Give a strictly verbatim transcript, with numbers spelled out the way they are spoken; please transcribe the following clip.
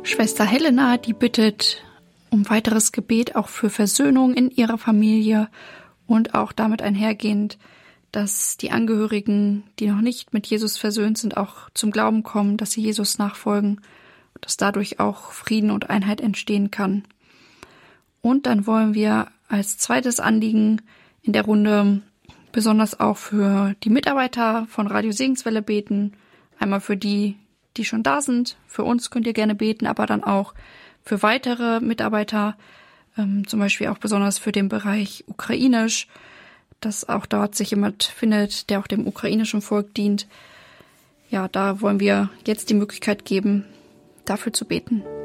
Schwester Helena, die bittet um weiteres Gebet auch für Versöhnung in ihrer Familie und auch damit einhergehend, dass die Angehörigen, die noch nicht mit Jesus versöhnt sind, auch zum Glauben kommen, dass sie Jesus nachfolgen und dass dadurch auch Frieden und Einheit entstehen kann. Und dann wollen wir als zweites Anliegen in der Runde besonders auch für die Mitarbeiter von Radio Segenswelle beten. Einmal für die, die schon da sind. Für uns könnt ihr gerne beten, aber dann auch für weitere Mitarbeiter, ähm, zum Beispiel auch besonders für den Bereich Ukrainisch, dass auch dort sich jemand findet, der auch dem ukrainischen Volk dient. Ja, da wollen wir jetzt die Möglichkeit geben, dafür zu beten.